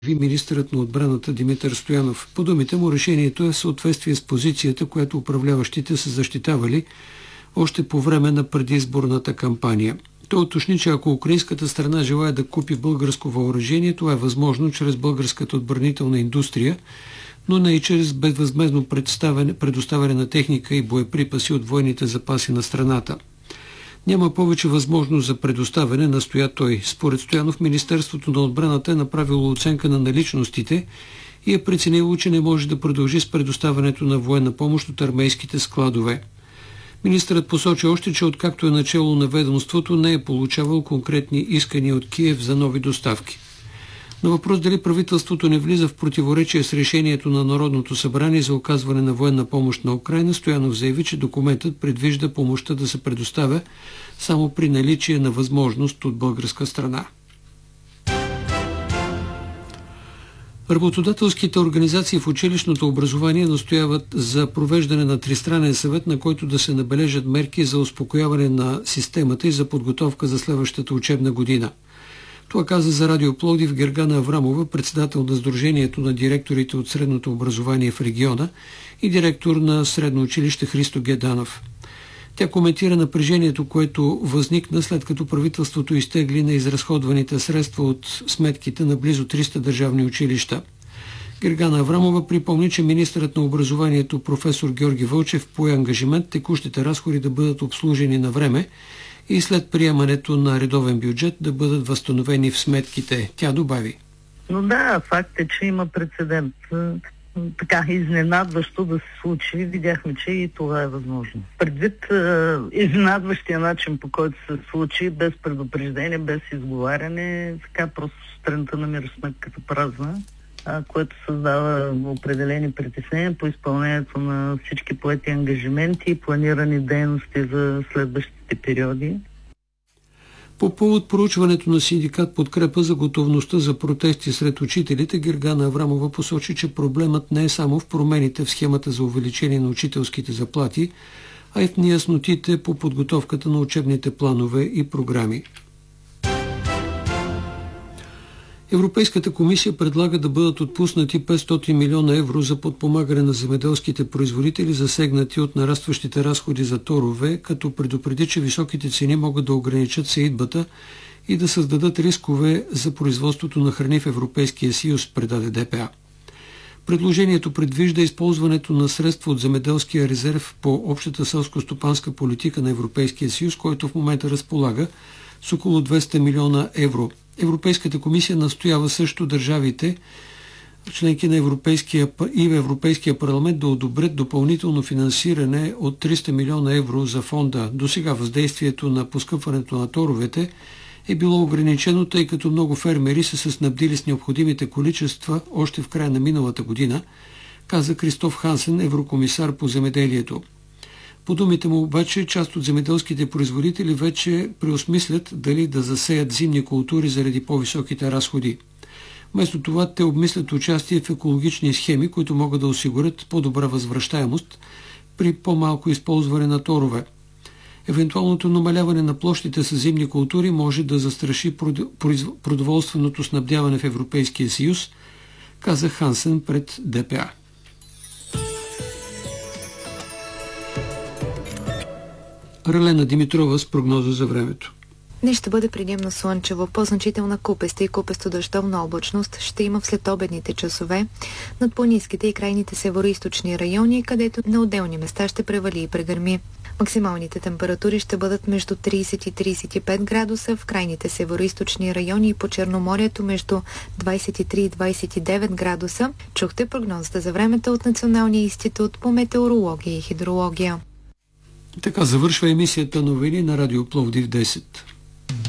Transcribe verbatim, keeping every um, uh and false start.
министърът на отбраната Димитър Стоянов. По думите му, решението е в съответствие с позицията, която управляващите са защитавали още по време на предизборната кампания. Той уточни, че ако украинската страна желае да купи българско въоръжение, това е възможно чрез българската отбранителна индустрия, но не и чрез безвъзмездно предоставяне на техника и боеприпаси от военните запаси на страната. Няма повече възможност за предоставяне, настоя той. Според Стоянов, Министерството на отбраната е направило оценка на наличностите и е преценило, че не може да продължи с предоставянето на военна помощ от армейските складове. Министърът посочи още, че откакто е начало на ведомството, не е получавал конкретни искания от Киев за нови доставки. На въпрос дали правителството не влиза в противоречие с решението на Народното събрание за оказване на военна помощ на Украйна, Стоянов заяви, че документът предвижда помощта да се предоставя само при наличие на възможност от българска страна. Работодателските организации в училищното образование настояват за провеждане на тристранен съвет, на който да се набележат мерки за успокояване на системата и за подготовка за следващата учебна година. Това каза за Радио Пловдив Гергана Аврамова, председател на Сдружението на директорите от средното образование в региона и директор на средно училище Христо Геданов. Тя коментира напрежението, което възникна след като правителството изтегли на изразходваните средства от сметките на близо триста държавни училища. Гергана Аврамова припомни, че министърът на образованието професор Георги Вълчев пое ангажимент текущите разходи да бъдат обслужени на време и след приемането на редовен бюджет да бъдат възстановени в сметките. Тя добави. Но да, факт е, че има прецедент. Така изненадващо да се случи, видяхме, че и това е възможно. Предвид е, изненадващия начин, по който се случи, без предупреждение, без изговаряне, така просто страната намира сметката празна, а, което създава определени притеснения по изпълнението на всички поети ангажименти и планирани дейности за следващите периоди. По повод проучването на синдикат Подкрепа за готовността за протести сред учителите, Гергана Аврамова посочи, че проблемът не е само в промените в схемата за увеличение на учителските заплати, а и в неяснотите по подготовката на учебните планове и програми. Европейската комисия предлага да бъдат отпуснати петстотин милиона евро за подпомагане на земеделските производители, засегнати от нарастващите разходи за торове, като предупреди, че високите цени могат да ограничат сеитбата и да създадат рискове за производството на храни в Европейския съюз, предаде ДПА. Предложението предвижда използването на средства от земеделския резерв по общата селско-стопанска политика на Европейския съюз, който в момента разполага с около двеста милиона евро. Европейската комисия настоява също държавите, членки на Европейския и в Европейския парламент, да одобрят допълнително финансиране от триста милиона евро за фонда. До сега въздействието на поскъпването на торовете е било ограничено, тъй като много фермери са се снабдили с необходимите количества още в края на миналата година, каза Кристоф Хансен, еврокомисар по земеделието. По думите му обаче, част от земеделските производители вече преосмислят дали да засеят зимни култури заради по-високите разходи. Вместо това те обмислят участие в екологични схеми, които могат да осигурят по-добра възвръщаемост при по-малко използване на торове. Евентуалното намаляване на площите с зимни култури може да застраши продоволственото снабдяване в Европейския съюз, каза Хансен пред ДПА. Ралена Димитрова с прогноза за времето. Днес ще бъде предимно слънчево, по-значителна купеста и купесто-дъждовна облачност ще има в следобедните часове над планинските и крайните североизточни райони, където на отделни места ще превали и прегърми. Максималните температури ще бъдат между трийсет и трийсет и пет градуса, в крайните североизточни райони и по Черноморието между двайсет и три и двайсет и девет градуса. Чухте прогнозата за времето от Националния институт по метеорология и хидрология. Така завършва емисията новини на Радио Пловдив десет.